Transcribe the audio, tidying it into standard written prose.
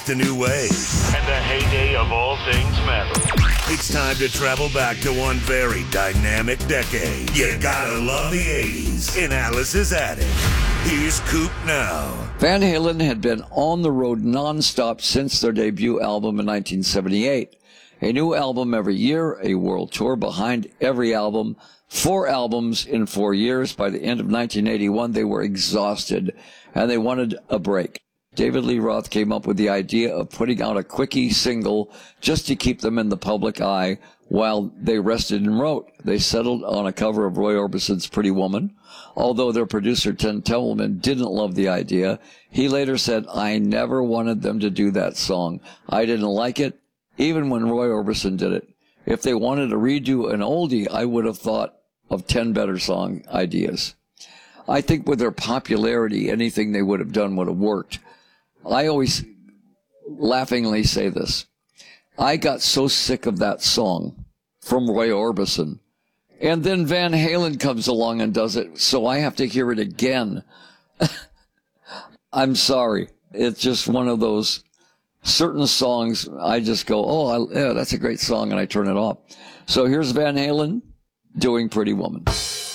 The new wave. And the heyday of all things metal. It's time to travel back to one very dynamic decade. You gotta love the 80s in Alice's Attic. Here's Coop now. Van Halen had been on the road nonstop since their debut album in 1978. A new album every year, a world tour behind every album, 4 albums in 4 years. By the end of 1981, they were exhausted and they wanted a break. David Lee Roth came up with the idea of putting out a quickie single just to keep them in the public eye while they rested and wrote. They settled on a cover of Roy Orbison's Pretty Woman. Although their producer, Ted Templeman, didn't love the idea, he later said, "I never wanted them to do that song. I didn't like it, even when Roy Orbison did it. If they wanted to redo an oldie, I would have thought of 10 better song ideas." I think with their popularity, anything they would have done would have worked. I always laughingly say this. I got so sick of that song from Roy Orbison. And then Van Halen comes along and does it, so I have to hear it again. I'm sorry. It's just one of those certain songs I just go, oh, yeah, that's a great song, and I turn it off. So here's Van Halen doing Pretty Woman.